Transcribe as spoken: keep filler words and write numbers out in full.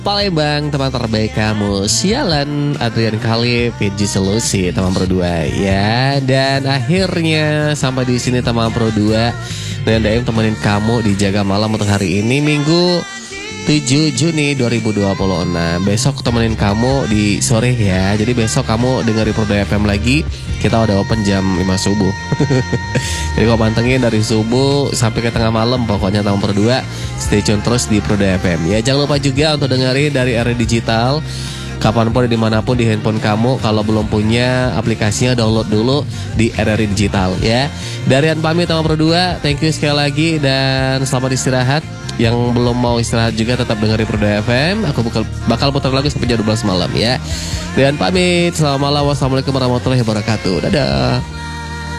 Palembang, teman terbaik kamu. Sialan, Adrian Khalif, P J Solusi, teman Pro dua ya. Dan akhirnya sampai di sini teman Pro dua. Dan Daim temenin kamu di Jaga Malam untuk hari ini Minggu tujuh Juni dua ribu dua puluh enam. Besok temenin kamu di sore ya. Jadi besok kamu dengerin Pro dua F M lagi. Kita udah open jam lima subuh. Jadi kau pantengin dari subuh sampai ke tengah malam. Pokoknya tahun Pro dua. Stay tune terus di Pro dua F M ya. Jangan lupa juga untuk dengerin dari area digital kapanpun dimanapun di handphone kamu. Kalau belum punya aplikasinya, download dulu di R R I Digital ya. Darian pamit sama Pro dua. Thank you sekali lagi dan selamat istirahat. Yang belum mau istirahat juga tetap dengerin Pro dua F M. Aku bakal, bakal putar lagi sampai jam dua belas malam ya. Dan pamit. Selamat malam. Wassalamualaikum warahmatullahi wabarakatuh. Dadah.